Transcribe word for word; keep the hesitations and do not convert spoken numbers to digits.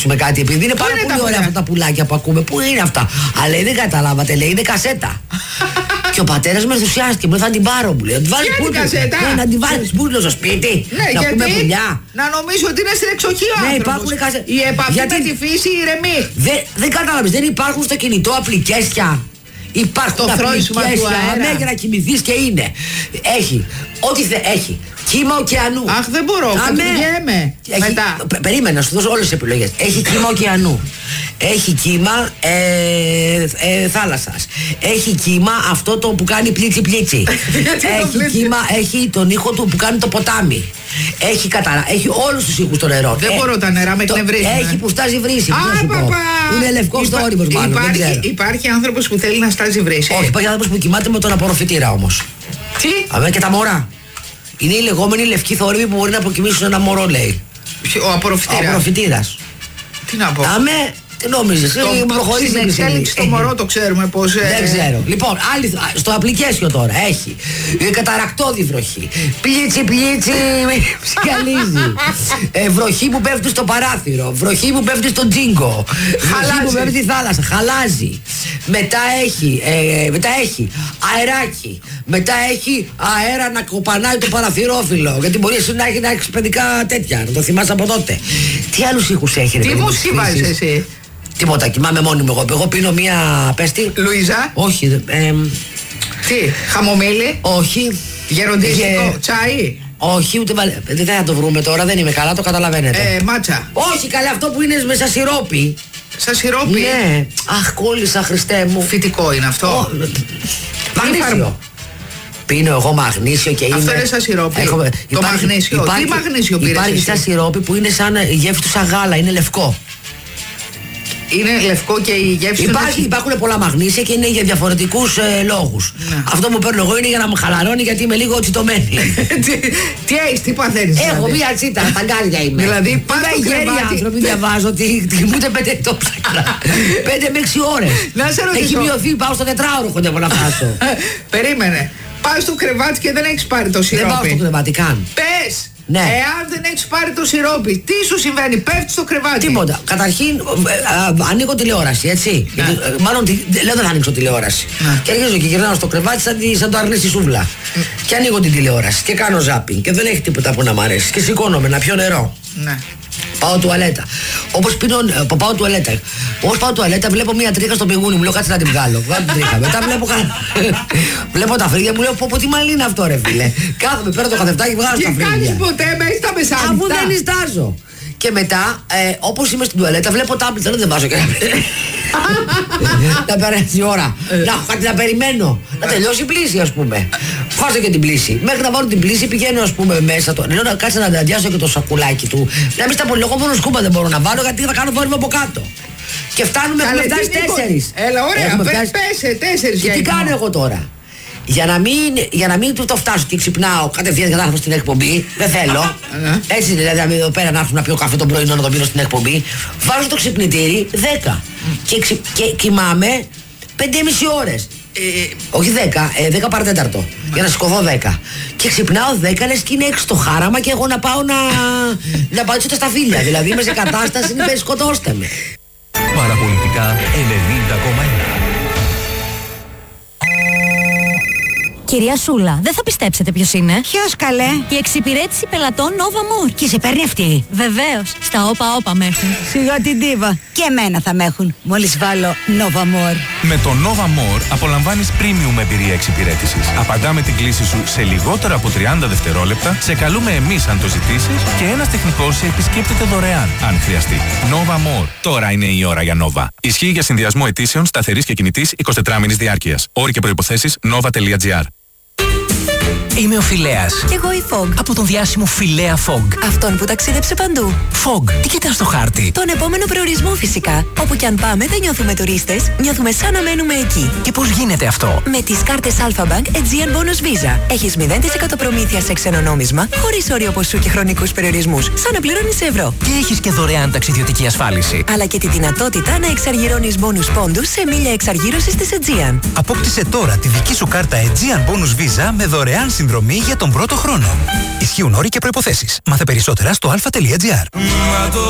με κάτι, επειδή είναι πάρα πολύ ωραία αυτά τα πουλάκια που ακούμε. Πού είναι αυτά? Αλλά λέει, δεν καταλάβατε, λέει, είναι κασέτα. Και ο πατέρας με ενθουσιάστηκε, μου λέει, θα την πάρω, μου λέει. Ποια είναι η κασέτα? Ναι, να την βάλεις πουρλο στο σπίτι. Ναι, να γιατί πούμε πουλιά. να νομίζω ότι είναι στην εξοχή ο ναι, άνθρωπος. υπάρχουν κασέτα. Η επαφή γιατί... με τη φύση ηρεμεί. Δεν, δεν κατάλαβες, δεν υπάρχουν στο κινητό απλικέσια. Υπάρχουν απλικέσια, ναι, για να κοιμηθείς και είναι. Έχει, ό,τι θε, έχει. Κύμα ωκεανού. Αχ, δεν μπορώ, κατουργέμαι. Μετά. Πε, περίμενα, να σου δώσω όλες τις επιλογές. Έχει κύμα ωκεανού. Έχει κύμα ε, ε, θάλασσας. Έχει κύμα αυτό το που κάνει πλίτσι πλίτσι. Έχει κύμα, έχει τον ήχο του που κάνει το ποτάμι. Έχει καταρα... έχει όλους τους ήχους των νερών. Δεν ε, μπορώ τα νερά με εκνευρίζουν. Έχει που στάζει βρύση. Α, παπα! Είναι λευκός το όριμος μάλλον. Υπάρχει, υπάρχει άνθρωπος που θέλει να στάζει βρύση. Όχι, υπάρχει άνθρωπος που κοιμάται με τον απορροφητήρα όμως. Τι? Αμέ και τα μωρά. Είναι οι λεγόμενοι λευκοί θόρυβοι που μπορεί να αποκοιμήσουν ένα μωρό, λέει. Ο απορροφητήρας. Ο απορροφητήρας. Τι να πω. Αμέ, τι νόμιζες, προχωρήσει στην εξέλιξη στο μωρό το ξέρουμε πως... Δεν ξέρω. Λοιπόν, άλλη, στο απλικέσιο τώρα έχει καταρακτώδη βροχή. Πλίτσι, πλίτσι, ψυχαλίζει. ε, βροχή που πέφτει στο παράθυρο. Βροχή που πέφτει στο τζίγκο. Βροχή που πέφτει στη θάλασσα. Χαλάζει. Μετά έχει, ε, μετά έχει αεράκι. Μετά έχει αέρα να κοπανάει το παραθυρόφυλλο. Γιατί μπορεί εσύ να έχει να έχεις παιδικά τέτοια. Να το θυμάσαι από τότε. Τι άλλους ήχους έχει, ρε? Τι μουσική βάζεις εσύ? Τίποτα, κοιμάμαι μόνη μου εγώ. Εγώ πίνω μία πέστη. Λουίζα. Όχι. Ε, τι, χαμομήλι. Όχι. Γεροντίστικο, Γε... τσάι. Όχι, ούτε βαλε... Δεν θα το βρούμε τώρα, δεν είμαι καλά, το καταλαβαίνετε. Ε, μάτσα. Όχι, καλά, αυτό που είναι μέσα σιρόπι. Σαν σιρόπι. Ναι. Αχ, κόλλησα, Χριστέ μου. Φυτικό είναι αυτό. Ο... Μαγνήσιο. Πίνω εγώ μαγνήσιο και είναι. Αυτό είναι σαν σιρόπι. Έχω... Το υπάρχει... μαγνήσιο. Υπάρχει... Τι μαγνήσιο πήρες? Υπάρχει σαν σιρόπι που είναι σαν γεύση του σαν γάλα, είναι λευκό. Είναι λευκό και η γεύση Υπάρχει, του... Υπάρχουν πολλά μαγνήσια και είναι για διαφορετικούς ε, λόγους. Ναι. Αυτό που παίρνω εγώ είναι για να με χαλαρώνει γιατί είμαι λίγο τσιτωμένη. τι τι έχεις, τι παθαίνεις? Έχω δηλαδή μία τσίτα, τα γκάλια είμαι. Δηλαδή πάντα οι γέροι άνθρωποι διαβάζω ότι κοιμούνται πέντε το ψάχνα. Πέντε με έξι ώρες. Έχει μειωθεί, πάω στο τετράωρο κοντεύω να φτάσω. Περίμενε. Πας στο κρεβάτι και δεν έχεις πάρει το σιρόπι. Δεν πάω στο κρεβάτι καν. Πες! Ναι. Εάν δεν έχεις πάρει το σιρόπι, τι σου συμβαίνει? Πέφτεις στο κρεβάτι. Τίποτα. Καταρχήν, α, α, ανοίγω τηλεόραση, έτσι. Ναι. Γιατί, μάλλον λέω δεν θα ανοίξω τηλεόραση. Ναι. Και αρχίζω και γυρνάω στο κρεβάτι σαν, σαν το αρνές τη σούβλα. Mm. Και ανοίγω την τηλεόραση και κάνω ζάπινγκ. Και δεν έχει τίποτα που να μ' αρέσει. Και σηκώνομαι να πιω νερό. Ναι. Πάω τουαλέτα. Όπως πίνω, πάω τουαλέτα. Όπως πάω τουαλέτα, βλέπω μία τρίχα στο πηγούνι μου. Λέω κάτσε να την βγάλω. Βγάλω την τρίχα. Μετά βλέπω, βλέπω τα φρύδια μου. Λέω πω, πω τι μαλλί είναι αυτό, ρε φίλε. Κάθομαι, παίρνω το καθευτάκι, βγάζω τα φρύδια. Τι κάνεις ποτέ μέσα στα μεσάνυχτα? Αφού δεν νιστάζω. Και μετά, ε, όπως είμαι στην τουαλέτα, βλέπω τάμπλετ. Δεν βάζω και να περάσει η ώρα. Να έχω κάτι να περιμένω. Να τελειώσει η πλήση, ας πούμε. Βάζω και την πλήση. Μέχρι να βάλω την πλήση πηγαίνω, ας πούμε, μέσα. Το... Λέω να κάτσε να αδειάσω και το σακουλάκι του. Να μην στα πολύ, εγώ μόνο σκούπα δεν μπορώ να βάλω γιατί θα κάνω θόρυβο από κάτω. Και φτάνουμε, έχουμε φτάσει τέσσερις. Έλα, ωραία, πέσε τέσσερις. Και τι κάνω εγώ τώρα? Για να μην, για να μην το φτάσω και ξυπνάω κατευθείαν για να έρθω στην εκπομπή, δεν θέλω. Έτσι δηλαδή, να εδώ πέρα να έρθω να πιω καφέ τον πρωινό να το πίνω στην εκπομπή. Βάζω το ξυπνητήρι δέκα και, ξυ, και κοιμάμαι πέντε και μισή ώρες. Ε, όχι δέκα, ε, δέκα παρατέταρτο. Για να σηκωθώ δέκα. Και ξυπνάω δέκα λες και είναι έξω το χάραμα και εγώ να πάω να, να πάω στα φίλια. Δηλαδή είμαι σε κατάσταση να σκοτώστε με. Παραπολιτικά ενενήντα κόμμα ένα. Κυρία Σούλα, δεν θα πιστέψετε ποιος είναι. Ποιος, καλέ? Η εξυπηρέτηση πελατών Nova More. Και σε παίρνει αυτή? Βεβαίως. Στα όπα όπα με έχουν. Σιγά την τίβα. Και εμένα θα με έχουν. Μόλις βάλω Nova More. Με το Nova More απολαμβάνεις premium εμπειρία εξυπηρέτησης. Απαντάμε την κλήση σου σε λιγότερα από τριάντα δευτερόλεπτα. Σε καλούμε εμείς αν το ζητήσεις. Και ένας τεχνικός σε επισκέπτεται δωρεάν αν χρειαστεί. Nova More. Τώρα είναι η ώρα για Nova. Ισχύει για συνδυασμό αιτήσεων σταθερής και κινητής εικοσιτετράμηνης διάρκειας. Όροι και προϋποθέσεις nova τελεία gr. Είμαι ο Φιλέας. Κι εγώ η Fog. Από τον διάσημο Φιλέα Fog. Αυτόν που ταξίδεψε παντού. Fog, τι κοιτάς στο χάρτη? Τον επόμενο προορισμό φυσικά. Όπου κι αν πάμε δεν νιώθουμε τουρίστες, νιώθουμε σαν να μένουμε εκεί. Και πώς γίνεται αυτό? Με τις κάρτες Alpha Bank Aegean Bonus Visa. Έχεις μηδέν τοις εκατό προμήθεια σε ξένο νόμισμα, χωρίς όριο ποσού και χρονικούς περιορισμούς. Σαν να πληρώνεις ευρώ. Και έχεις και δωρεάν ταξιδιωτική ασφάλιση. Αλλά και τη δυνατότητα να εξαργυρώνεις bonus πόντους σε μίλια εξαργύρωσης της Aegean. Απόκτησε τώρα τη δική σου κάρτα Aegean Bonus Visa με δωρεάν συνδρομή για τον πρώτο χρόνο. Ισχύουν όροι και προϋποθέσεις. Μάθε περισσότερα στο αλφα τελεία τζι άρ.